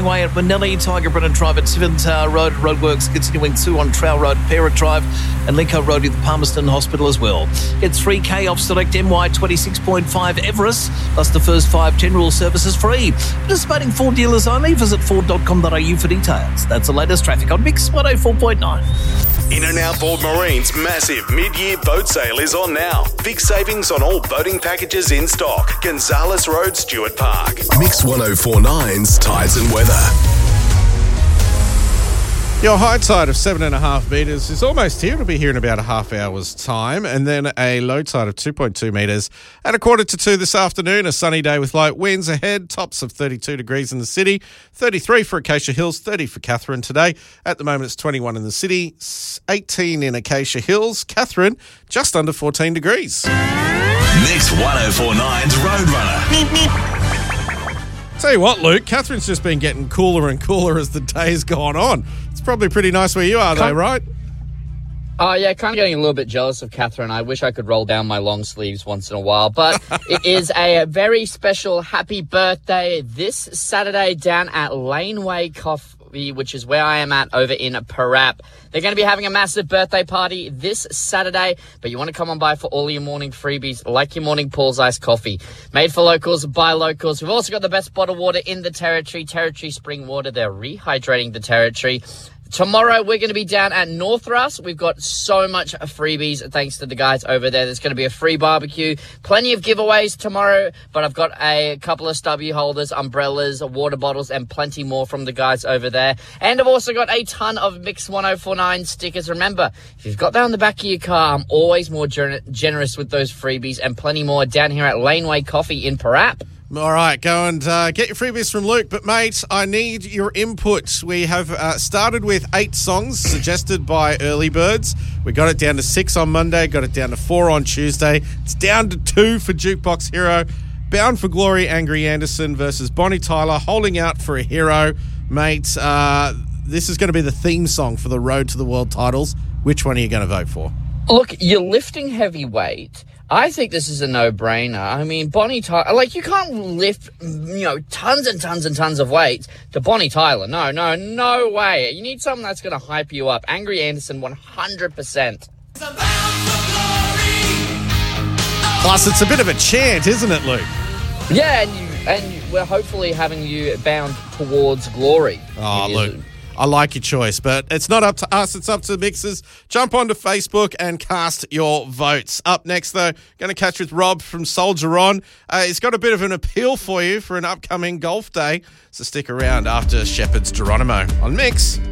Way at Manelli, Tiger Brennan Drive at Seven Tower Road, roadworks continuing 2 on Trail Road, Parrot Drive, and Lincoln Road at the Palmerston Hospital as well. It's 3K off select MY 26.5 Everest, plus the first 5 10-rule services free. Participating Ford dealers only. Visit Ford.com.au for details. That's the latest traffic on Mix 104.9. In and Out Board Marine's massive mid-year boat sale is on now. Big savings on all boating packages in stock. Gonzales Road, Stuart Park. Mix 104.9's Tides and Weather. Your high tide of 7.5 metres is almost here. It'll be here in about a half hour's time. And then a low tide of 2.2 metres at 1:45 this afternoon. A sunny day with light winds ahead. Tops of 32 degrees in the city. 33 for Acacia Hills. 30 for Katherine today. At the moment, it's 21 in the city. 18 in Acacia Hills. Katherine, just under 14 degrees. Mix 104.9's Roadrunner. Tell you what, Luke, Catherine's just been getting cooler and cooler as the day's gone on. It's probably pretty nice where you are, though, right? Oh, yeah, kind of getting a little bit jealous of Katherine. I wish I could roll down my long sleeves once in a while. But it is a very special happy birthday this Saturday down at Laneway Coffee, which is where I am at over in Parap. They're going to be having a massive birthday party this Saturday, but you want to come on by for all your morning freebies, like your morning Paul's Iced Coffee. Made for locals, by locals. We've also got the best bottled water in the Territory, Territory Spring Water. They're rehydrating the Territory. Tomorrow, we're going to be down at Northruss. We've got so much freebies thanks to the guys over there. There's going to be a free barbecue, plenty of giveaways tomorrow, but I've got a couple of stubby holders, umbrellas, water bottles, and plenty more from the guys over there. And I've also got a ton of Mix 104.9 stickers. Remember, if you've got that on the back of your car, I'm always more generous with those freebies, and plenty more down here at Laneway Coffee in Parap. All right, go and get your freebies from Luke. But, mate, I need your input. We have started with 8 songs suggested by early birds. We got it down to 6 on Monday, got it down to 4 on Tuesday. It's down to 2 for Jukebox Hero. Bound for Glory, Angry Anderson versus Bonnie Tyler, Holding Out for a Hero. Mate, this is going to be the theme song for the Road to the World titles. Which one are you going to vote for? Look, you're lifting heavyweight. I think this is a no-brainer. I mean, Bonnie Tyler, like, you can't lift, tons and tons and tons of weights to Bonnie Tyler. No way. You need something that's going to hype you up. Angry Anderson, 100%. Plus, it's a bit of a chant, isn't it, Luke? Yeah, and we're hopefully having you bound towards glory. Oh, Luke. I like your choice, but it's not up to us. It's up to the mixers. Jump onto Facebook and cast your votes. Up next, though, going to catch with Rob from Soldier On. He's got a bit of an appeal for you for an upcoming golf day, so stick around after Shepherd's Geronimo on Mix.